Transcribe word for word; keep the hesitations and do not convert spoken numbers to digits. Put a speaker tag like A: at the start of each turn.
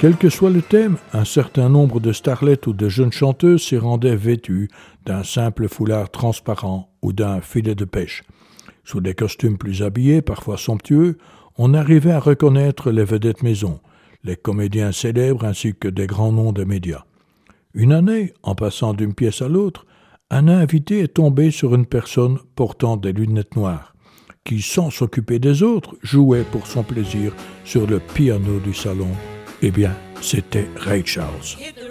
A: Quel que soit le thème, un certain nombre de starlettes ou de jeunes chanteuses s'y rendaient vêtues d'un simple foulard transparent ou d'un filet de pêche. Sous des costumes plus habillés, parfois somptueux, on arrivait à reconnaître les vedettes maison, les comédiens célèbres ainsi que des grands noms des médias. Une année, en passant d'une pièce à l'autre, un invité est tombé sur une personne portant des lunettes noires, qui, sans s'occuper des autres, jouait pour son plaisir sur le piano du salon. Eh bien, c'était Ray Charles.